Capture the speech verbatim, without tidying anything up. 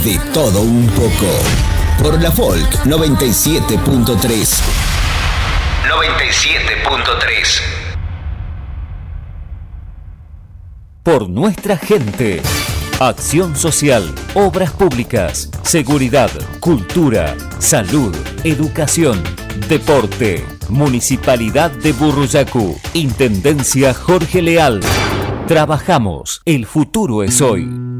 De todo un poco. Por la Folk noventa y siete punto tres. noventa y siete punto tres. Por nuestra gente. Acción social, obras públicas, seguridad, cultura, salud, educación, deporte. Municipalidad de Burruyacu. Intendencia Jorge Leal. Trabajamos. El futuro es hoy.